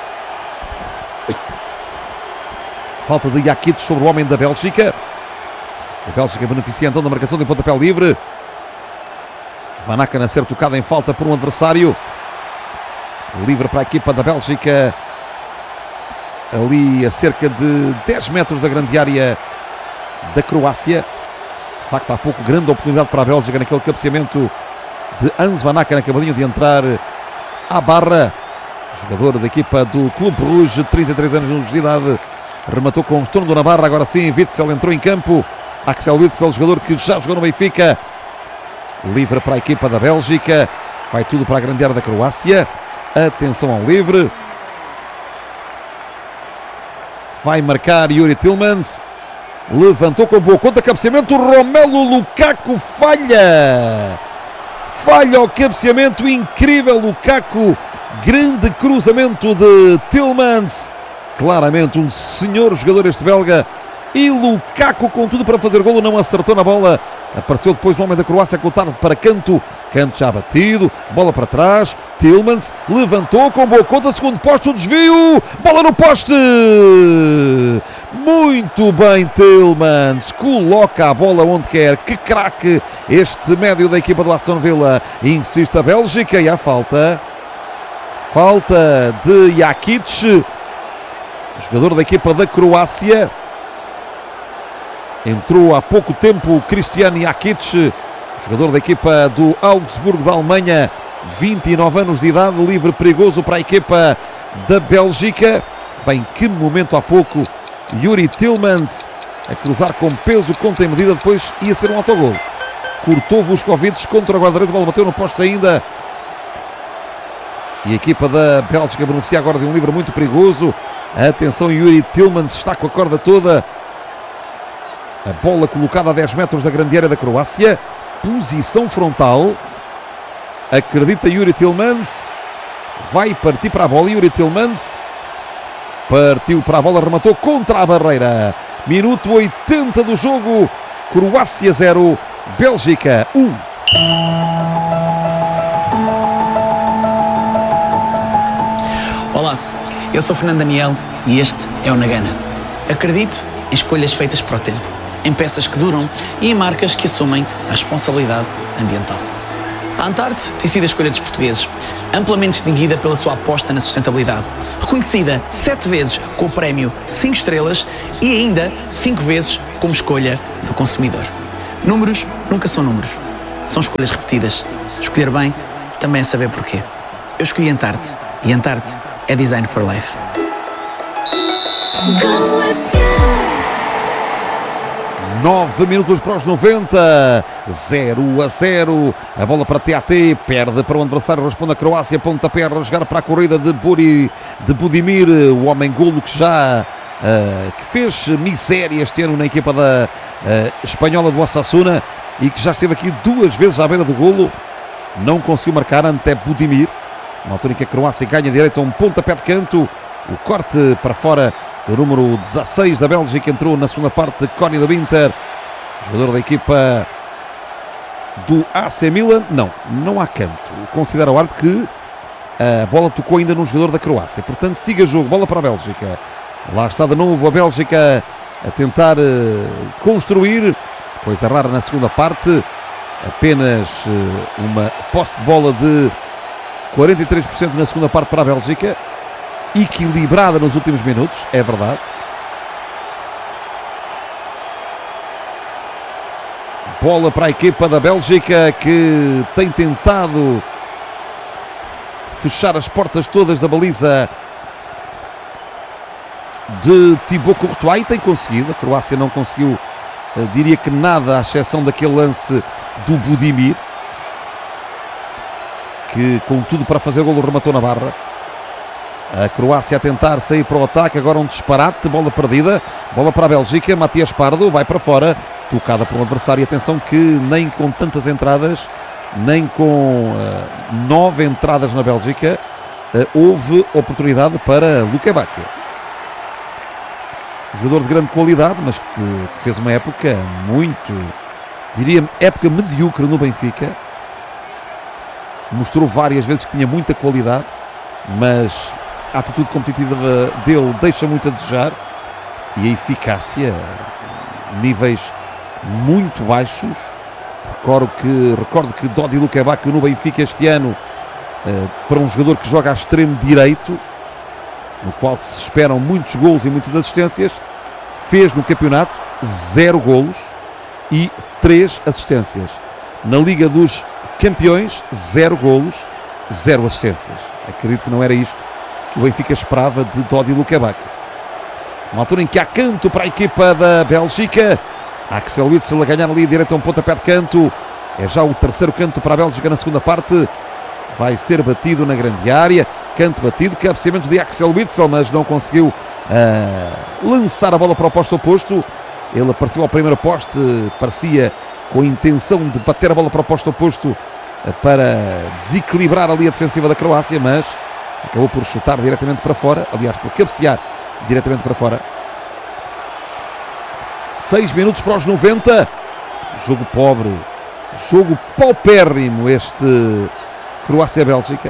de Jakic sobre o homem da Bélgica. A Bélgica beneficia então da marcação de pontapé livre. Vanaken a ser tocado em falta por um adversário. Livre para a equipa da Bélgica, ali a cerca de 10 metros da grande área da Croácia. De facto, há pouco grande oportunidade para a Bélgica naquele cabeceamento de Hans Vanaken, acabadinho de entrar à barra. Jogador da equipa do Clube Rouge, 33 anos de idade, rematou com o estorno na barra. Agora sim, Witsel entrou em campo. Axel Witsel, jogador que já jogou no Benfica. Livre para a equipa da Bélgica. Vai tudo para a grande área da Croácia. Atenção ao livre. Vai marcar Yuri Tielemans. Levantou com boa conta, cabeceamento. Romelu Lukaku falha o cabeceamento, incrível Lukaku. Grande cruzamento de Tielemans. Claramente um senhor jogador este belga. E Lukaku com tudo para fazer golo, não acertou na bola. Apareceu depois o homem da Croácia a cortar para Canto. Canto já batido, bola para trás. Tielemans levantou com boa conta, segundo posto, o desvio, bola no poste. Muito bem Tielemans, coloca a bola onde quer. Que craque este médio da equipa do Aston Villa. Insiste a Bélgica e há falta de Jakic, jogador da equipa da Croácia. Entrou há pouco tempo Kristijan Jakic, jogador da equipa do Augsburgo da Alemanha, 29 anos de idade, livre perigoso para a equipa da Bélgica. Bem, que momento há pouco, Yuri Tielemans a cruzar com peso, contra a medida, depois ia ser um autogol. Cortou Vuskovic contra o guarda-redes, a bola bateu no posto ainda. E a equipa da Bélgica beneficia agora de um livre muito perigoso. Atenção, Yuri Tielemans está com a corda toda. A bola colocada a 10 metros da grande área da Croácia. Posição frontal. Acredita Yuri Tielemans. Vai partir para a bola. Yuri Tielemans partiu para a bola, rematou contra a barreira. Minuto 80 do jogo. Croácia 0, Bélgica 1.
Olá, eu sou Fernando Daniel e este é o Nagana. Acredito em escolhas feitas para o tempo, em peças que duram e em marcas que assumem a responsabilidade ambiental. A Antarte tem sido a escolha dos portugueses, amplamente distinguida pela sua aposta na sustentabilidade. Reconhecida 7 vezes com o prémio 5 estrelas e ainda 5 vezes como escolha do consumidor. Números nunca são números, são escolhas repetidas. Escolher bem também é saber porquê. Eu escolhi Antarte e Antarte é Design for Life.
Go FM.
9 minutos para os 90, 0-0, a bola para TAT, perde para o adversário, responde a Croácia, pontapé a rasgar para a corrida de Budimir, o homem golo que já que fez miséria este ano na equipa da espanhola do Osasuna e que já esteve aqui 2 vezes à beira do golo, não conseguiu marcar ante Budimir, na altura em que a Croácia ganha direito a um pontapé de canto, o corte para fora do número 16 da Bélgica, entrou na segunda parte Coni do Inter, jogador da equipa do AC Milan. Não há canto. Considera o árbitro que a bola tocou ainda num jogador da Croácia. Portanto, siga o jogo, bola para a Bélgica. Lá está de novo a Bélgica a tentar construir, coisa rara na segunda parte. Apenas uma posse de bola de 43% na segunda parte para a Bélgica. Equilibrada nos últimos minutos, é verdade. Bola para a equipa da Bélgica que tem tentado fechar as portas todas da baliza de Thibaut Courtois e tem conseguido. A Croácia não conseguiu, diria que nada, à exceção daquele lance do Budimir, que com tudo para fazer o golo rematou na barra. A Croácia a tentar sair para o ataque, agora um disparate, bola perdida, bola para a Bélgica, Matias Pardo vai para fora, tocada por um adversário. Atenção que nem com tantas entradas, nem com 9 entradas na Bélgica, houve oportunidade para Luka Bakio. Jogador de grande qualidade, mas que fez uma época época medíocre no Benfica. Mostrou várias vezes que tinha muita qualidade, mas a atitude competitiva dele deixa muito a desejar e a eficácia, níveis muito baixos. Recordo que Dodi Luka Bakio no Benfica este ano, para um jogador que joga a extremo direito, no qual se esperam muitos golos e muitas assistências, fez no campeonato 0 golos e 3 assistências. Na Liga dos Campeões, 0 golos, 0 assistências. Acredito que não era isto que o Benfica esperava de Dodi Luka Bakio. Uma altura em que há canto para a equipa da Bélgica. Axel Witsel a ganhar ali direto a um pontapé de canto. É já o terceiro canto para a Bélgica na segunda parte. Vai ser batido na grande área. Canto batido, cabeceamento de Axel Witsel, mas não conseguiu lançar a bola para o posto oposto. Ele apareceu ao primeiro poste, parecia com a intenção de bater a bola para o posto oposto para desequilibrar a linha defensiva da Croácia, mas acabou por chutar diretamente para fora, aliás, por cabecear diretamente para fora. 6 minutos para os 90. Jogo pobre, jogo paupérrimo este Croácia-Bélgica.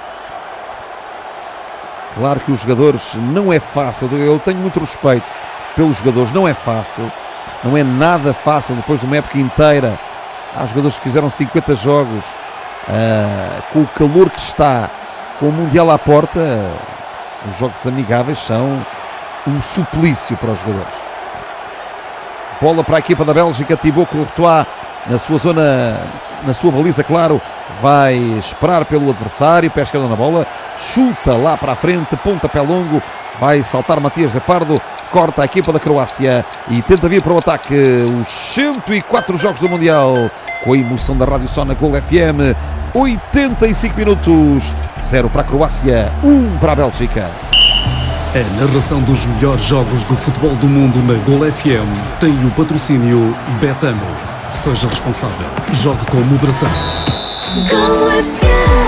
Claro que os jogadores não é fácil, eu tenho muito respeito pelos jogadores, não é fácil, não é nada fácil depois de uma época inteira. Há jogadores que fizeram 50 jogos, com o calor que está, com o Mundial à porta, os jogos amigáveis são um suplício para os jogadores. Bola para a equipa da Bélgica, Thibaut Courtois na sua zona, na sua baliza, claro, vai esperar pelo adversário, pé esquerdo na bola, chuta lá para a frente, pontapé longo, vai saltar Matias Pardo, corta a equipa da Croácia e tenta vir para o ataque. Os 104 jogos do Mundial, com a emoção da Rádio Só na Gol FM. 85 minutos, 0 para a Croácia, 1 para a Bélgica.
A narração dos melhores jogos do futebol do mundo na Gol FM tem o patrocínio Betano. Seja responsável. Jogue com moderação.
Go FM.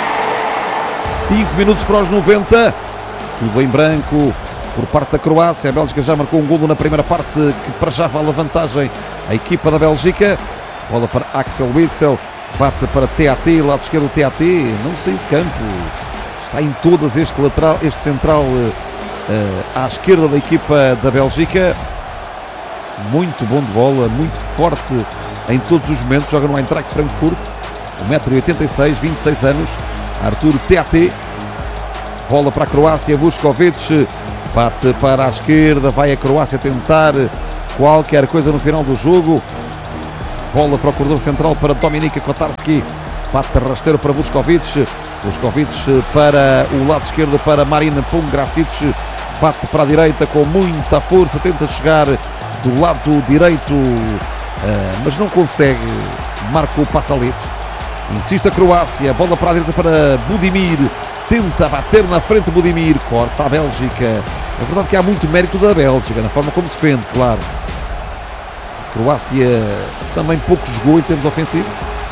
5 minutos para os 90. Tudo em branco por parte da Croácia. A Bélgica já marcou um golo na primeira parte que para já vale a vantagem a equipa da Bélgica. Bola para Axel Witsel. Bate para TAT, lado esquerdo TAT. Não saiu de campo. Está em todas este central à esquerda da equipa da Bélgica. Muito bom de bola, muito forte em todos os momentos. Joga no Eintracht Frankfurt. 1,86m, 26 anos, Artur TAT. Bola para a Croácia, Vuskovic, bate para a esquerda, vai a Croácia tentar qualquer coisa no final do jogo. Bola para o corredor central para Dominika Kotarski, bate rasteiro para Vuskovic, Vuskovic para o lado esquerdo para Marina Pongracic, bate para a direita com muita força, tenta chegar do lado direito, mas não consegue. Marco Pasalic, insiste a Croácia, bola para a direita para Budimir, tenta bater na frente Budimir, corta a Bélgica. É verdade que há muito mérito da Bélgica na forma como defende, claro. A Croácia também pouco jogou em termos ofensivos.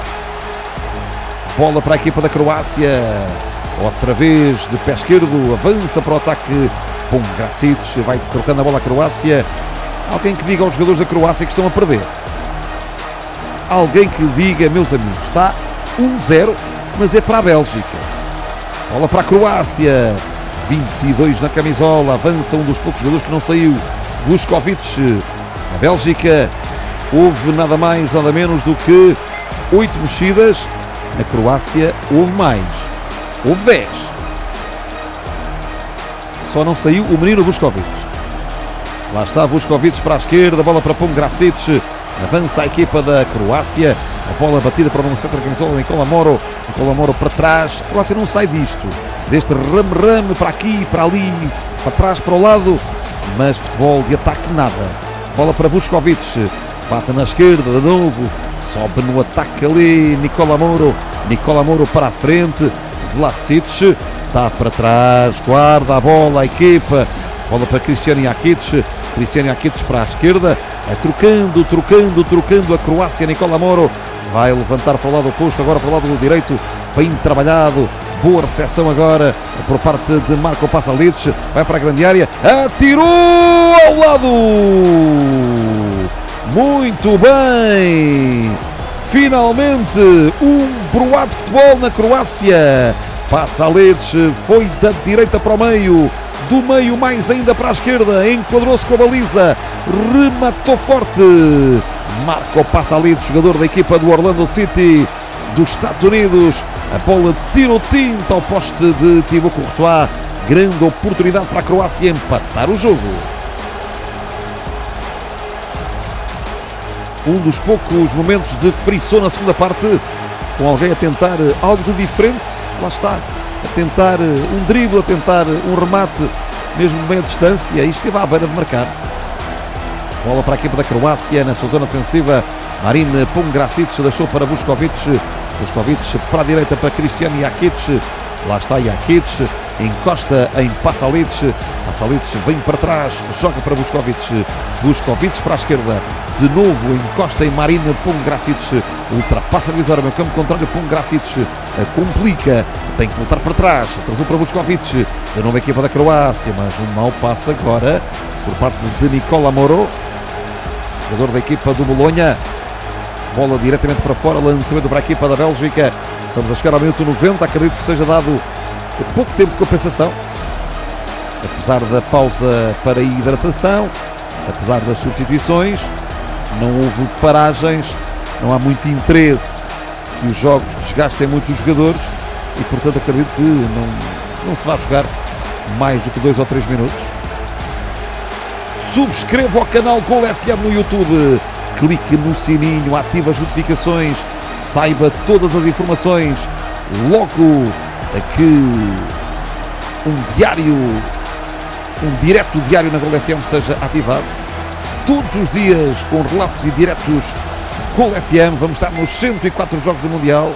Bola para a equipa da Croácia, outra vez de pé esquerdo, avança para o ataque Pongracic, vai trocando a bola à Croácia. Alguém que diga aos jogadores da Croácia que estão a perder. Alguém que diga, meus amigos, está 1-0, mas é para a Bélgica. Bola para a Croácia, 22 na camisola, avança um dos poucos jogadores que não saiu, Vuskovic. A Bélgica houve nada mais, nada menos do que 8 mexidas. Na Croácia houve mais, houve 10. Só não saiu o menino Vuskovic. Lá está Vuskovic para a esquerda, bola para Pongracic, avança a equipa da Croácia, a bola batida para o centro da camisola, Nicola Moro para trás. A Croácia não sai disto, deste rame-rame para aqui, para ali, para trás, para o lado, mas futebol de ataque nada. Bola para Vuskovic, bate na esquerda de novo, sobe no ataque ali, Nicola Moro para a frente, Vlasic, dá para trás, guarda a bola a equipa, bola para Cristiano Jakic para a esquerda, é trocando a Croácia. Nicola Moro vai levantar para o lado oposto, agora para o lado direito, bem trabalhado, boa recepção agora por parte de Marco Pasalic, vai para a grande área, atirou ao lado, muito bem, finalmente um broado de futebol na Croácia. Pasalic foi da direita para o meio, do meio mais ainda para a esquerda, enquadrou-se com a baliza, rematou forte. Marco Pasalic, jogador da equipa do Orlando City dos Estados Unidos, a bola tirou tinta ao poste de Thibaut Courtois, grande oportunidade para a Croácia empatar o jogo. Um dos poucos momentos de frição na segunda parte, com alguém a tentar algo de diferente, lá está, a tentar um drible, a tentar um remate, mesmo de meia distância, e esteve à beira de marcar. Bola para a equipa da Croácia, na sua zona defensiva, Marina Pongracic deixou para Vuskovic para a direita para Cristiano Jakic, lá está Jakic, encosta em Pasalic vem para trás, joga para Vuskovic para a esquerda, de novo encosta em Marina Pongracic, ultrapassa a divisória, meio campo contrário, Pongracic complica, tem que voltar para trás, atrasou para Vuskovic, de novo a equipa da Croácia, mas um mau passe agora por parte de Nicola Moro, jogador da equipa do Bolonha. Bola diretamente para fora, lançamento para a equipa da Bélgica. Estamos a chegar ao minuto 90, acredito que seja dado pouco tempo de compensação, apesar da pausa para a hidratação, apesar das substituições, não houve paragens, não há muito interesse que os jogos desgastem muito os jogadores e, portanto, acredito que não se vai jogar mais do que 2 ou 3 minutos. Subscreva o canal Gol FM no YouTube, clique no sininho, ative as notificações, saiba todas as informações logo que um direto diário na Gol FM seja ativado. Todos os dias com relatos e diretos Gol FM. Vamos estar nos 104 jogos do Mundial.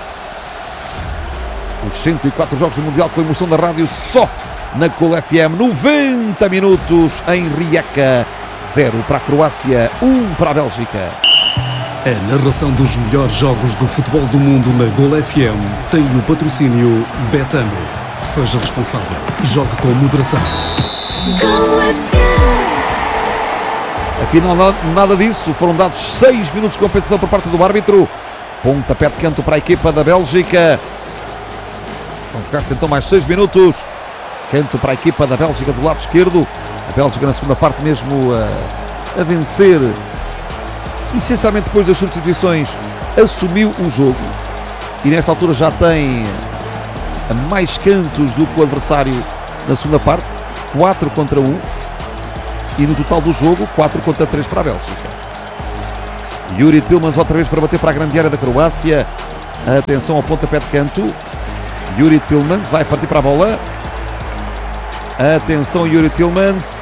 Os 104 jogos do Mundial com a emoção da rádio só na Gol FM. 90 minutos em Rijeka. 0 para a Croácia, 1 para a Bélgica.
A narração dos melhores jogos do futebol do mundo na Gol FM tem o patrocínio Betano. Seja responsável e jogue com moderação.
Gol FM.
Afinal, nada disso. Foram dados 6 minutos de compensação por parte do árbitro. Pontapé de canto para a equipa da Bélgica. Vão jogar-se então mais 6 minutos. Canto para a equipa da Bélgica do lado esquerdo. A Bélgica na segunda parte mesmo a vencer. Essencialmente depois das substituições assumiu o jogo. e nesta altura já tem mais cantos do que o adversário na segunda parte, 4 contra 1, e no total do jogo 4 contra 3 para a Bélgica. Youri Tillmans outra vez para bater para a grande área da Croácia. Atenção ao pontapé de canto. Youri Tillmans vai partir para a bola. Atenção, Youri Tillmans.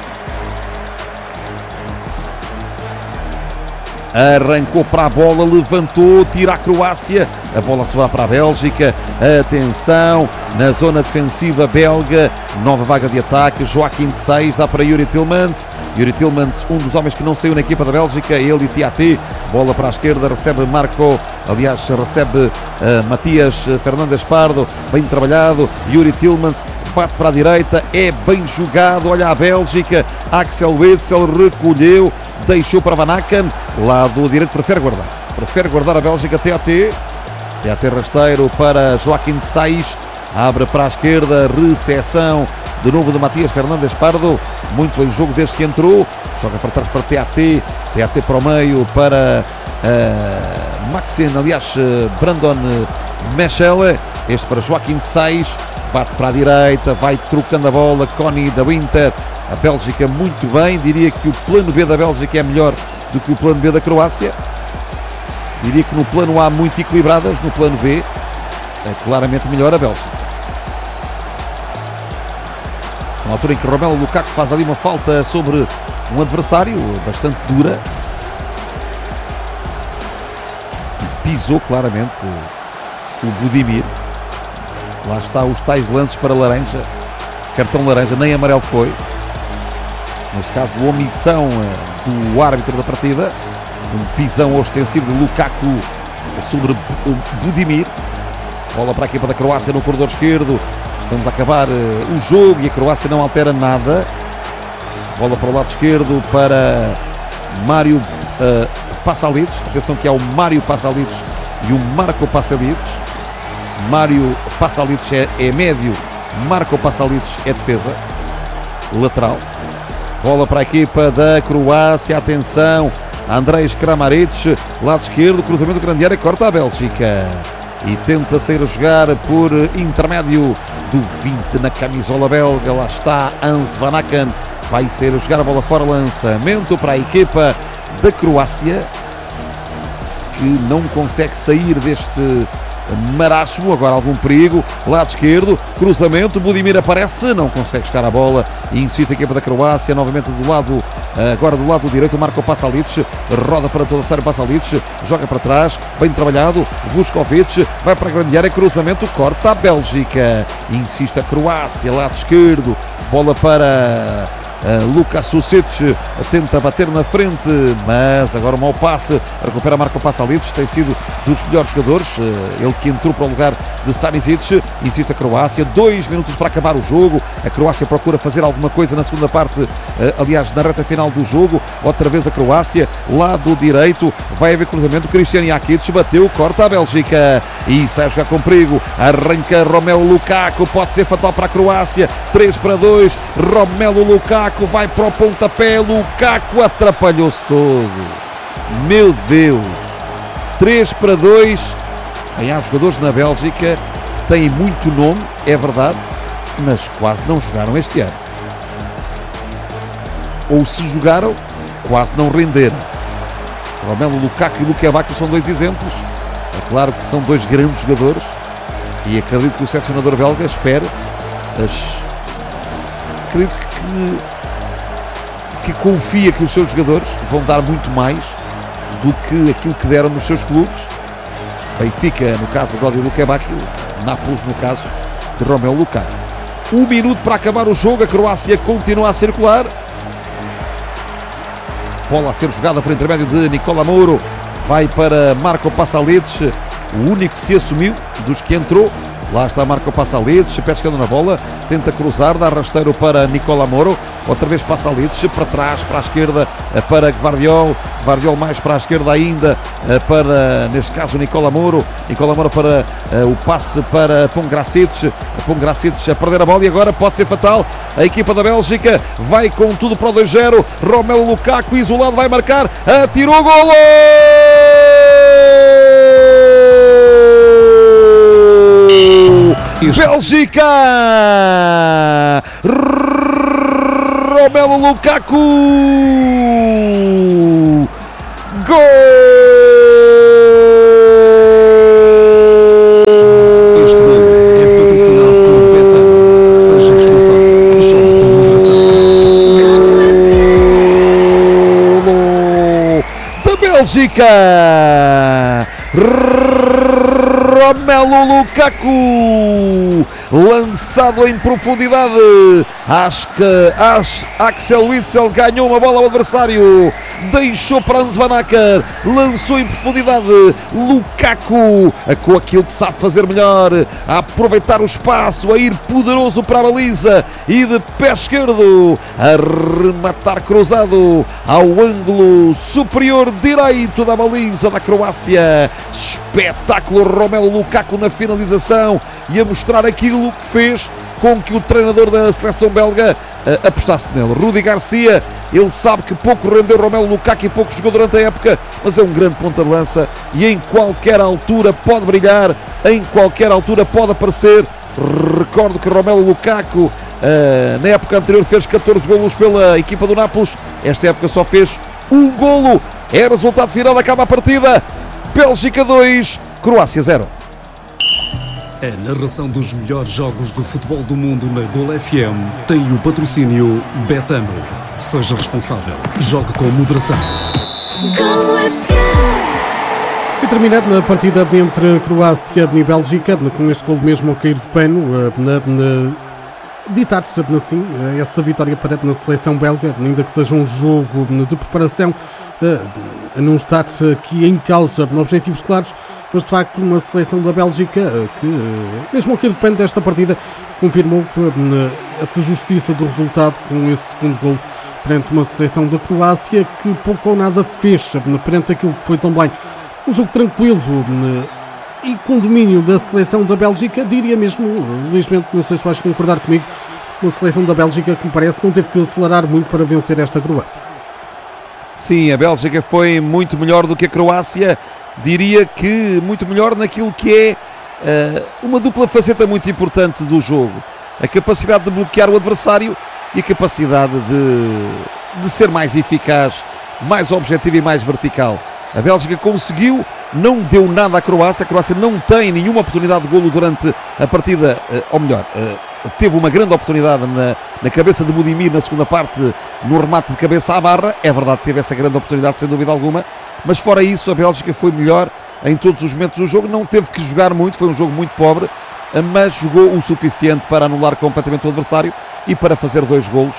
Arrancou para a bola, levantou, tira a Croácia. A bola se vai para a Bélgica. Atenção, na zona defensiva belga. Nova vaga de ataque. Joaquim de 6, dá para Youri Tillmans. Youri Tillmans, um dos homens que não saiu na equipa da Bélgica. Ele e Tiaté. Bola para a esquerda, recebe Marco. Aliás, recebe Matias Fernandes Pardo. Bem trabalhado. Youri Tillmans bate para a direita. É bem jogado. Olha a Bélgica. Axel Witsel recolheu. Deixou para Van Aken. Lado direito, prefere guardar a Bélgica. Tiaté rasteiro para Joaquim de 6. Abre para a esquerda, recepção de novo de Matias Fernandes Pardo. Muito em jogo desde que entrou. Joga para trás para Tiaté para o meio para Maxen, aliás Brandon Mechele. Este para Joaquim de 6. Bate para a direita, vai trocando a bola. Connie da Winter. A Bélgica muito bem. Diria que o plano B da Bélgica é melhor do que o plano B da Croácia. Diria que no plano A muito equilibradas, no plano B é claramente melhor a Bélgica. Na altura em que Romelu Lukaku faz ali uma falta sobre um adversário bastante dura. E pisou claramente o Budimir. Lá está os tais lances para laranja. Cartão laranja, nem amarelo foi. Neste caso, omissão do árbitro da partida. Um pisão ostensivo de Lukaku sobre o Budimir. Bola para a equipa da Croácia no corredor esquerdo. Estamos a acabar o jogo e a Croácia não altera nada. Bola para o lado esquerdo para Mário Pasalic. Atenção que há o Mário Pasalic e o Marco Pasalic. Mário Pasalic é médio, Marco Pasalic é defesa. Lateral. Bola para a equipa da Croácia. Atenção. Andrej Kramaric, lado esquerdo, cruzamento grande área, corta a Bélgica e tenta sair a jogar por intermédio do 20 na camisola belga. Lá está Hans Van Aken, vai sair a jogar a bola fora, lançamento para a equipa da Croácia que não consegue sair deste marasmo. Agora algum perigo, lado esquerdo, cruzamento, Budimir aparece, não consegue chegar a bola e insiste a equipa da Croácia, novamente do lado, agora do lado direito, Marco Pasalic, roda para o adversário Pasalic, joga para trás, bem trabalhado, Vuskovic, vai para a grande área, cruzamento, corta a Bélgica, insiste a Croácia, lado esquerdo, bola para Lukas Susic, tenta bater na frente, mas agora um mau passe, recupera Marco Pasalic, tem sido dos melhores jogadores, ele que entrou para o lugar de Stanisic. Insiste a Croácia, 2 minutos para acabar o jogo. A Croácia procura fazer alguma coisa na segunda parte, aliás na reta final do jogo. Outra vez a Croácia, lado direito, vai haver cruzamento, Christian Jakic bateu, corta a Bélgica e sai a jogar com perigo, arranca Romelu Lukaku, pode ser fatal para a Croácia, 3-2, Romelu Lukaku vai para o pontapé, Lukaku atrapalhou-se todo, meu Deus, 3-2. Aí há jogadores na Bélgica que têm muito nome, é verdade, mas quase não jogaram este ano, ou se jogaram, quase não renderam. Romelu Lukaku e Luka Bakio são 2 exemplos. É claro que são 2 grandes jogadores e acredito que o selecionador belga acredito que confia que os seus jogadores vão dar muito mais do que aquilo que deram nos seus clubes. Benfica, no caso de Luka Bakio, Nápoles, no caso de Romelu Lukaku. 1 minuto para acabar o jogo, a Croácia continua a circular. Bola a ser jogada por intermédio de Nicola Mouro, vai para Marco Pasalic, o único que se assumiu dos que entrou. Lá está Marco Pasalic, pescando na bola, tenta cruzar, dá rasteiro para Nicola Mouro, outra vez Pasalic, para trás, para a esquerda, para Gvardiol mais para a esquerda ainda, para, neste caso, Nicola Mouro para o passe para Pongracic a perder a bola e agora pode ser fatal. A equipa da Bélgica vai com tudo para o 2-0, Romelu Lukaku isolado vai marcar, atirou, golo! Bélgica! Romelu Lukaku! Gol!
Este gol é patrocinado por Betano. Seja responsável. Jogue com moderação.
Da Bélgica! Romelu Lukaku, lançado em profundidade. Acho que Axel Witsel ganhou uma bola ao adversário, deixou para Hans Van Acker, lançou em profundidade. Lukaku, com aquilo que sabe fazer melhor, a aproveitar o espaço, a ir poderoso para a baliza e de pé esquerdo a rematar cruzado ao ângulo superior direito da baliza da Croácia. Espetáculo Romelu Lukaku na finalização e a mostrar aquilo que fez com que o treinador da seleção belga apostasse nele. Rudi Garcia, ele sabe que pouco rendeu Romelu Lukaku e pouco jogou durante a época, mas é um grande ponta de lança e em qualquer altura pode brilhar, em qualquer altura pode aparecer. Recordo que Romelu Lukaku na época anterior fez 14 golos pela equipa do Nápoles, esta época só fez um golo. É resultado final, acaba a partida. Bélgica 2, Croácia 0.
A narração dos melhores jogos de futebol do mundo na Gol FM tem o patrocínio Betano. Seja responsável. Jogue com moderação.
Go FM.
E terminado na partida entre Croácia e Bélgica, com este gol mesmo ao cair de pano, ditar-se assim, essa vitória para a seleção belga, ainda que seja um jogo de preparação, não está aqui em causa objetivos claros, mas de facto uma seleção da Bélgica que, mesmo ao cair de pano desta partida, confirmou essa justiça do resultado com esse segundo gol perante uma seleção da Croácia que pouco ou nada fez perante aquilo que foi também um jogo tranquilo e com domínio da seleção da Bélgica, diria mesmo, Luís Bento, não sei se vais concordar comigo, uma seleção da Bélgica que me parece não teve que acelerar muito para vencer esta Croácia.
Sim, a Bélgica foi muito melhor do que a Croácia, diria que muito melhor naquilo que é uma dupla faceta muito importante do jogo, a capacidade de bloquear o adversário e a capacidade de ser mais eficaz, mais objetivo e mais vertical. A Bélgica conseguiu, não deu nada à Croácia, a Croácia não tem nenhuma oportunidade de golo durante a partida, ou melhor, teve uma grande oportunidade na cabeça de Budimir na segunda parte, no remate de cabeça à barra. É verdade que teve essa grande oportunidade sem dúvida alguma, mas fora isso a Bélgica foi melhor em todos os momentos do jogo, não teve que jogar muito, foi um jogo muito pobre, mas jogou o suficiente para anular completamente o adversário e para fazer 2 golos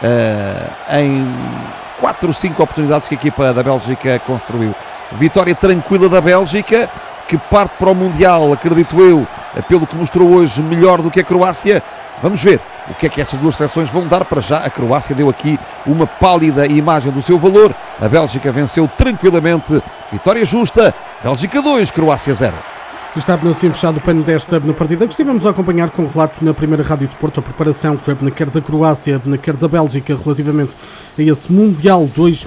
em 4 ou 5 oportunidades que a equipa da Bélgica construiu. Vitória tranquila da Bélgica, que parte para o Mundial, acredito eu, pelo que mostrou hoje, melhor do que a Croácia. Vamos ver o que é que estas duas seleções vão dar. Para já, a Croácia deu aqui uma pálida imagem do seu valor. A Bélgica venceu tranquilamente. Vitória justa. Bélgica 2, Croácia 0.
Está assim fechado o pano desta partida que estivemos a acompanhar com relato na primeira Rádio Desporto, a preparação quer da Croácia, quer da Bélgica relativamente a esse Mundial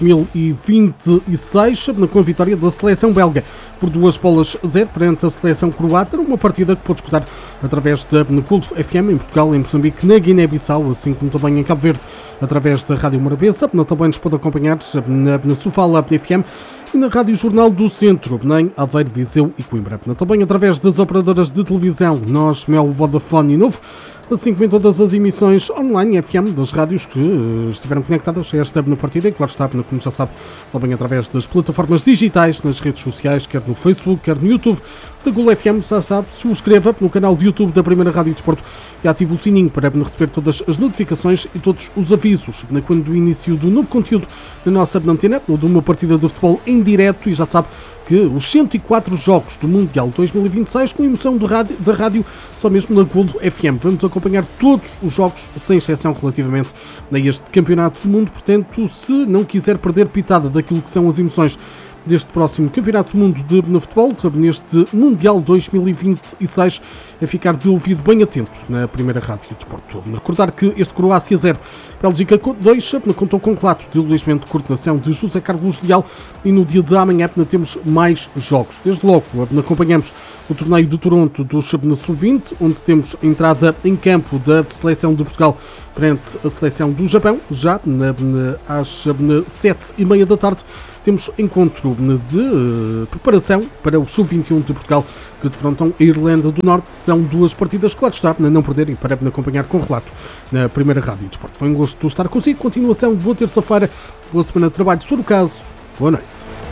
2026, com a vitória da seleção belga por 2-0 perante a seleção croata, uma partida que pôde escutar através da Culto FM em Portugal, em Moçambique, na Guiné-Bissau, assim como também em Cabo Verde, através da Rádio Morabeza. Também nos pode acompanhar na Sofala FM e na Rádio Jornal do Centro, em Aveiro, Viseu e Coimbra. Também através das operadoras de televisão Nós, Mel, Vodafone e Novo, assim como em todas as emissões online FM das rádios que estiveram conectadas a esta partida, e claro está, como já sabe, também através das plataformas digitais, nas redes sociais, quer no Facebook, quer no YouTube da Gol FM, já sabe, subscreva no canal de YouTube da primeira Rádio Desporto e ative o sininho para receber todas as notificações e todos os avisos quando do início do novo conteúdo da nossa antena, ou de uma partida de futebol em direto. E já sabe que os 104 jogos do Mundial 2026 com emoção da rádio só mesmo na Gol FM. Vamos acompanhar todos os jogos sem exceção relativamente a este campeonato do mundo, portanto, se não quiser perder pitada daquilo que são as emoções deste próximo Campeonato do Mundo de Futebol, neste Mundial 2026, a ficar de ouvido bem atento na primeira Rádio de Desporto. Recordar que este Croácia 0, Bélgica 2, contou com relato de Luís Mendes, coordenação de José Carlos Leal, e no dia de amanhã temos mais jogos. Desde logo acompanhamos o torneio de Toronto dos Sub-20, onde temos a entrada em campo da seleção de Portugal perante a seleção do Japão. Já às 7h30 da tarde temos encontro de preparação para o Sub-21 de Portugal, que defrontam a Irlanda do Norte. São duas partidas que, claro está, não perderem, para acompanhar com relato na primeira Rádio de Desporto. Foi um gosto estar consigo. Continuação de boa terça-feira, boa semana de trabalho, se for o caso. Boa noite.